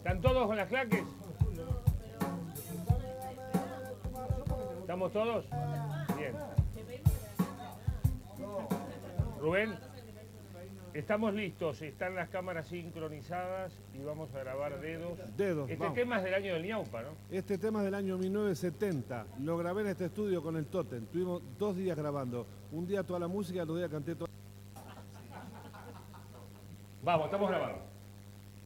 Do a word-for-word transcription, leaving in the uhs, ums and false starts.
¿Están todos con las claques? ¿Estamos todos? Bien. Rubén, estamos listos, están las cámaras sincronizadas y vamos a grabar Dedos. Dedos, Este vamos. tema es del año del ñaupa, ¿no? Este tema es del año mil novecientos setenta. Lo grabé en este estudio con el Totem. Tuvimos dos días grabando. Un día toda la música, otro día canté toda. Vamos, estamos grabando.